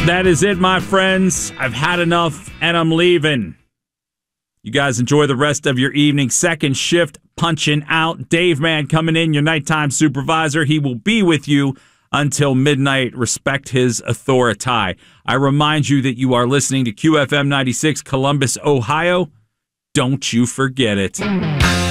That is it, my friends. I've had enough, and I'm leaving. You guys enjoy the rest of your evening. Second shift punching out. Dave Man coming in, your nighttime supervisor. He will be with you until midnight. Respect his authority. I remind you that you are listening to QFM 96, Columbus, Ohio. Don't you forget it.